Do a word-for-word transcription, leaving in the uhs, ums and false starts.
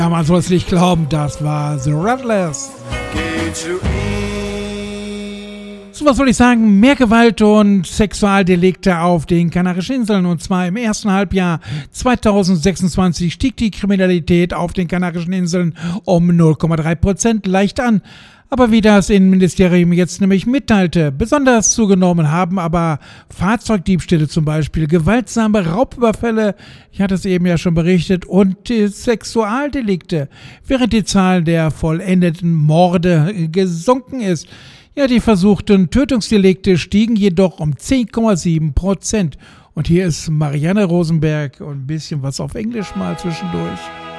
Ja, man soll es nicht glauben, das war The Rattlers. So, was soll ich sagen? Mehr Gewalt und Sexualdelikte auf den Kanarischen Inseln. Und zwar im ersten Halbjahr zweitausendsechsundzwanzig stieg die Kriminalität auf den Kanarischen Inseln um null Komma drei Prozent leicht an. Aber wie das Innenministerium jetzt nämlich mitteilte, besonders zugenommen haben aber Fahrzeugdiebstähle zum Beispiel, gewaltsame Raubüberfälle, ich hatte es eben ja schon berichtet, und die Sexualdelikte, während die Zahl der vollendeten Morde gesunken ist. Ja, die versuchten Tötungsdelikte stiegen jedoch um zehn Komma sieben Prozent. Und hier ist Marianne Rosenberg und ein bisschen was auf Englisch mal zwischendurch.